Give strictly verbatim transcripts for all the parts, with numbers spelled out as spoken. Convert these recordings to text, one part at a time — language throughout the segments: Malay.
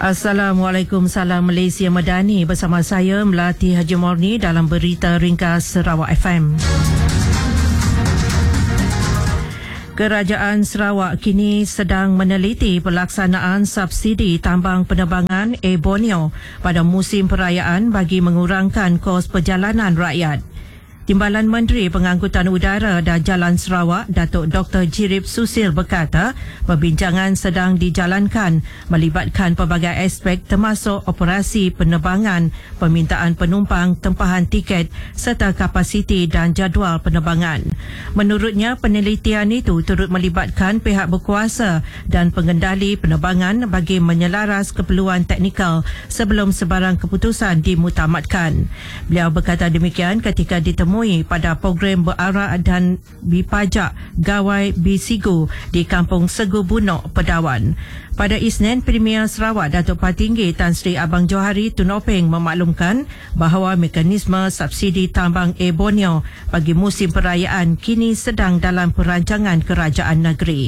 Assalamualaikum, salam Malaysia Madani. Bersama saya Melati Haji Morni dalam berita ringkas Sarawak F M. Kerajaan Sarawak kini sedang meneliti pelaksanaan subsidi tambang penerbangan Air Borneo pada musim perayaan bagi mengurangkan kos perjalanan rakyat. Timbalan Menteri Pengangkutan Udara dan Jalan Sarawak, Datuk Doktor Jirib Susil berkata, perbincangan sedang dijalankan melibatkan pelbagai aspek termasuk operasi penerbangan, permintaan penumpang, tempahan tiket serta kapasiti dan jadual penerbangan. Menurutnya, penelitian itu turut melibatkan pihak berkuasa dan pengendali penerbangan bagi menyelaras keperluan teknikal sebelum sebarang keputusan dimutamatkan. Beliau berkata demikian ketika ditemui pada program berarak dan bipajak Gawai Bisigu di Kampung Segu Bunok, Pedawan. Pada Isnin, Premier Sarawak Datuk Patinggi Tan Sri Abang Johari Tunopeng memaklumkan bahawa mekanisme subsidi tambang Air Borneo bagi musim perayaan kini sedang dalam perancangan kerajaan negeri.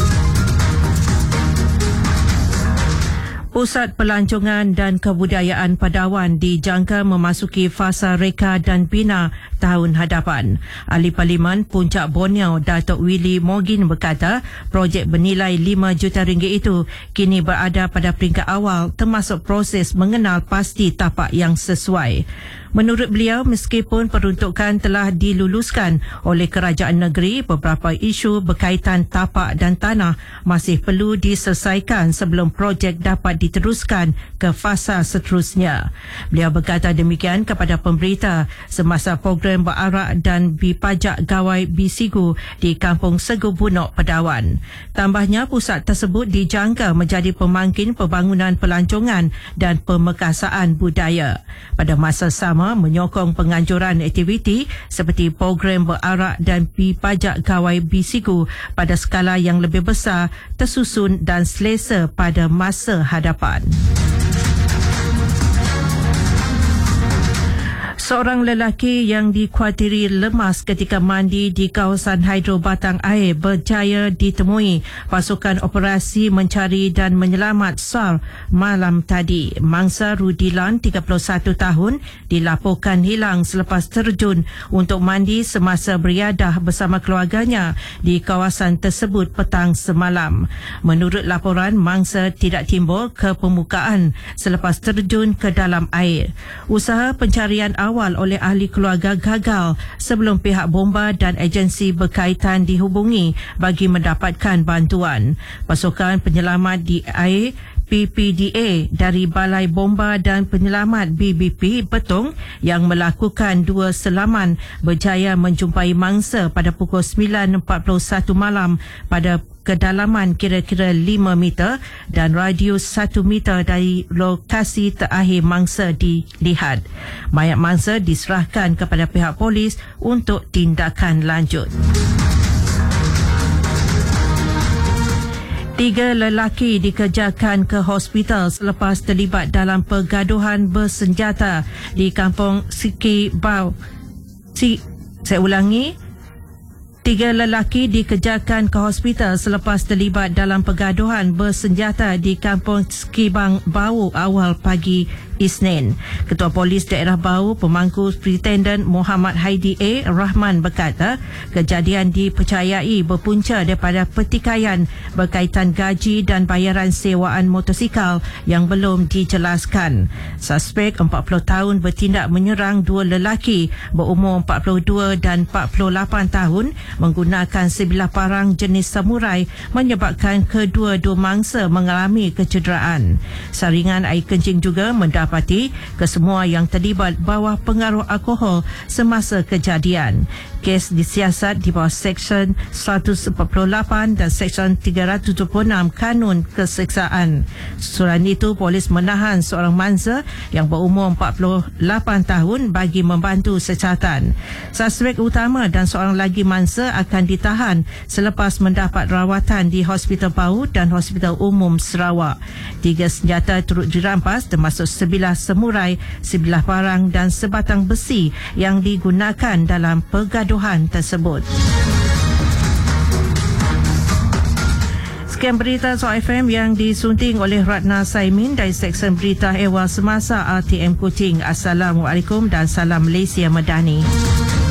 Pusat Pelancongan dan Kebudayaan Pedawan dijangka memasuki fasa reka dan bina tahun hadapan. Ahli Parlimen Puncak Borneo Datuk Willy Morgin berkata projek bernilai lima juta ringgit itu kini berada pada peringkat awal termasuk proses mengenal pasti tapak yang sesuai. Menurut beliau, meskipun peruntukan telah diluluskan oleh kerajaan negeri, beberapa isu berkaitan tapak dan tanah masih perlu diselesaikan sebelum projek dapat diteruskan ke fasa seterusnya. Beliau berkata demikian kepada pemberita semasa program berarak dan bipajak Gawai Bisigu di Kampung Segu Bunok, Pedawan. Tambahnya, pusat tersebut dijangka menjadi pemangkin pembangunan pelancongan dan pemekasaan budaya. Pada masa sama, menyokong penganjuran aktiviti seperti program berarak dan bipajak Gawai Bisigu pada skala yang lebih besar, tersusun dan selesa pada masa hadapan. Seorang lelaki yang dikhawatiri lemas ketika mandi di kawasan hidro batang air berjaya ditemui pasukan operasi mencari dan menyelamat S A R malam tadi. Mangsa Rudilan, tiga puluh satu tahun, dilaporkan hilang selepas terjun untuk mandi semasa beriadah bersama keluarganya di kawasan tersebut petang semalam. Menurut laporan, mangsa tidak timbul ke permukaan selepas terjun ke dalam air. Usaha pencarian awal awal oleh ahli keluarga gagal sebelum pihak bomba dan agensi berkaitan dihubungi bagi mendapatkan bantuan. Pasukan penyelamat di air P P D A dari Balai Bomba dan Penyelamat B B P Betong yang melakukan dua selaman berjaya menjumpai mangsa pada pukul sembilan empat puluh satu malam pada kedalaman kira-kira lima meter dan radius satu meter dari lokasi terakhir mangsa dilihat. Mayat mangsa diserahkan kepada pihak polis untuk tindakan lanjut. Tiga lelaki dikejarkan ke hospital selepas terlibat dalam pergaduhan bersenjata di kampung Siki Bau. Si, saya ulangi. Tiga lelaki dikejarkan ke hospital selepas terlibat dalam pergaduhan bersenjata di kampung Skibang Bau awal pagi Isnin. Ketua Polis Daerah Bau, Pemangku Superintendent Muhammad Haidi A. Rahman berkata, kejadian dipercayai berpunca daripada pertikaian berkaitan gaji dan bayaran sewaan motosikal yang belum dijelaskan. Suspek empat puluh tahun bertindak menyerang dua lelaki berumur empat puluh dua dan empat puluh lapan tahun menggunakan sebilah parang jenis samurai menyebabkan kedua-dua mangsa mengalami kecederaan. Saringan air kencing juga mendapati kesemua yang terlibat bawah pengaruh alkohol semasa kejadian. Kes disiasat di bawah Seksyen seratus empat puluh lapan dan Seksyen tiga ratus tujuh puluh enam Kanun Keseksaan. Selain itu, polis menahan seorang mangsa yang berumur empat puluh lapan tahun bagi membantu siasatan. Suspek utama dan seorang lagi mangsa akan ditahan selepas mendapat rawatan di Hospital Bau dan Hospital Umum Sarawak. Tiga senjata turut dirampas termasuk sebilah samurai, sebilah parang dan sebatang besi yang digunakan dalam pergaduhan tersebut. Sekian berita Soal F M yang disunting oleh Ratna Saimin dari Seksyen Berita Ehwal Semasa R T M Kuching. Assalamualaikum dan salam Malaysia Madani.